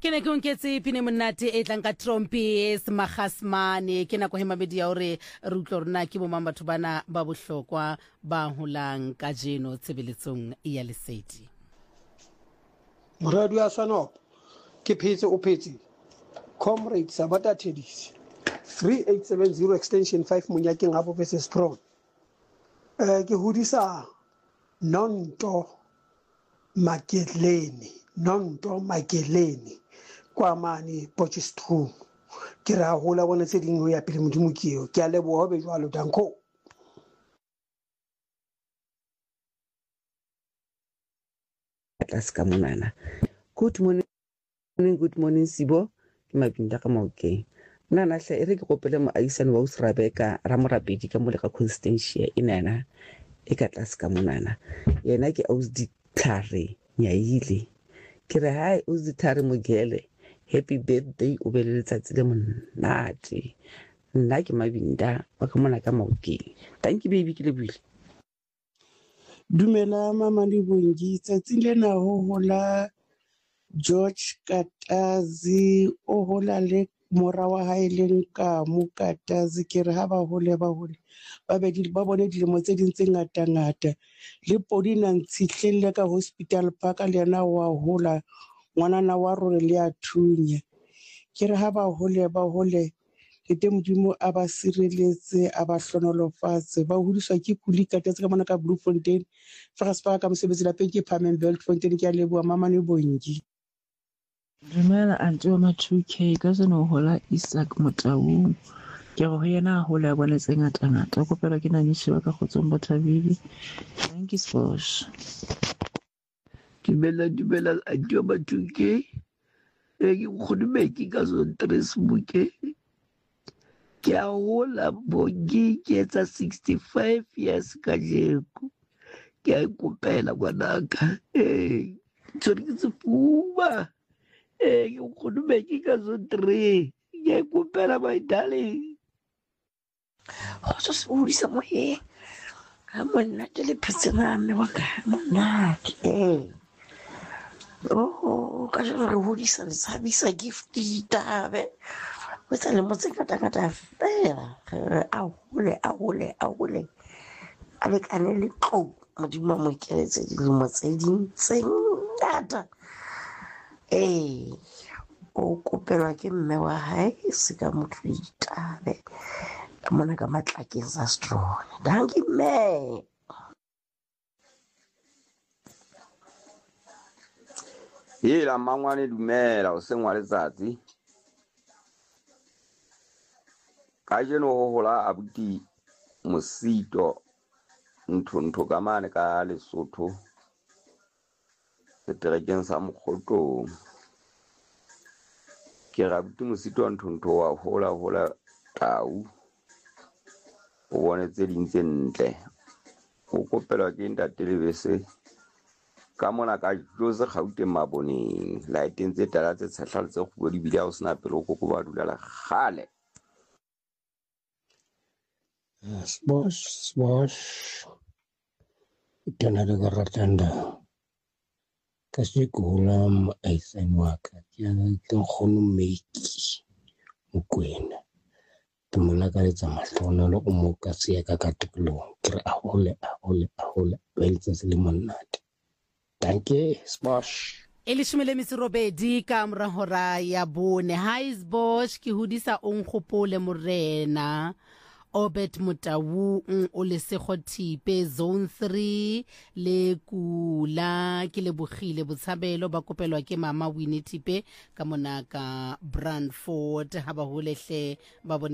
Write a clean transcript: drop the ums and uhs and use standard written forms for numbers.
ke ne ke nketse pine monate e tlang ka trompi semagasmane ke nako he mabedi ya hore re utlwa rona ke bo mang batho bana ba bohlokwa ba holang ka jeno tshebeletsong ya lesedi. Moradi wa Sanop ke phetse o phetse comrade Sabata Tedis 3870 extension 5 Munyakeng Habo versus Pro ke hodisa Nonto Mageleni kwa mane Potchefstroom ke ra hola bona tse ding ho ya pele modimo ke eo ke a leboha be jwalo danko. Atlas ka monana. Good morning Sibo ke mapinda ka maokeng nana hle re ke kopele mo aisane wa Usrabeka ra morapedi ka mole ka Constantia inana e ka tlase ka monana yena ke Ausdi Tlhare Nyaile ke re hai Ausdi Tlhare Mogele happy birthday o be le letsatsi le monate nna ke mabinda wa ka mona ka maokeng thank you baby ke le buile. Dumela mama le bongi tsatsi lena ho hola George Katazi o hola le mora wa hae leng ka mo Katazi ke re ha ba hole ba bedi ba bone dilemo tse ding tse ngata le Podina Ntshihlelle ka hospital park le yena wa hola ngwanana wa rore le a thunya ke re ha ba hole ke te modimo a ba sireletse a ba hlonolofatse ba hodiswa ke Kuli Katazi ka mona ka Bloemfontein Fraspa ka mosebetsi lapeng ke Pamela Beltfontein ke a leboha mama le bongi. Dumela anti wa ma2K ka seno hola Isaac Motaung ke go yena a hola bona tse ngata go kopela ke nanyeshe ba ka gotsong Bothabile thank you Sposh. Dumela anti wa ma2K ke khudumeki ka zo Facebook ke a hola bongi ke etsa 65 years ka jeko ke a kopela ngwanaka tsori ke tsefuba ke khudumeki ka zo 3 ke a kopela my darling go se hodisa moye ha monna le phetsena mme wa ka monate ka jeno re hodisa le tshabisa gift ditabe o tsa le motse kata fela a hole a le kane le tlo modimo mo keletse dilemo tse ding tse ngata o kopelwa ke mme wa hae se ka motho ditabe ka mona ka Matlakeng sa strong danki mme. Hela mangwane dumela o sengwa letsatsi ka jeno ho hola abuti Mosito ntho ka mane ka Lesotho seterekeng sa Mokgotong ke ra abuti Mosito ntho wa hola tau o bone tse ding tse ntle o kopelwa ke ntate Lebese ka mona ka Jose Gauteng Maboneng la tse tala tse tshahla tse go di bile o sena pele o go ba dula la gale. Sbosh itana le go ratanda ka se gola mo aisane wa ka ke a nkgono Meki Mokwena ke mona ka letsa mahlonolo o mo ka se ka tikolong ke re a hole ba itse se le monate. Danke Sbosh. Elishumele Misirobedi ka mrahora ya bone hi Sbosh ke hodisa onkgopole morena Obet Motaung o le Sekgothipe zone 3 le Kula ke le bogile botshabelo ba kopelwa ke mama Winnie Tipe ka mona ka Brandford ha ba holehle ba bone